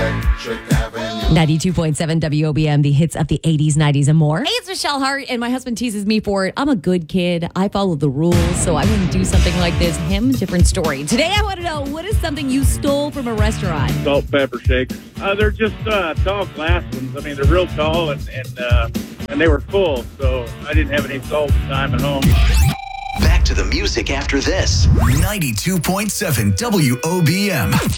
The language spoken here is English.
92.7 WOBM, the hits of the 80s, 90s, and more. Hey, it's Michelle Hart, and my husband teases me for it. I'm a good kid. I follow the rules, so I wouldn't do something like this. Him, different story. Today, I want to know, what is something you stole from a restaurant? Salt pepper shakes. They're just tall glass ones. I mean, they're real tall, and they were full, so I didn't have any salt time at home. Back to the music after this. 92.7 WOBM.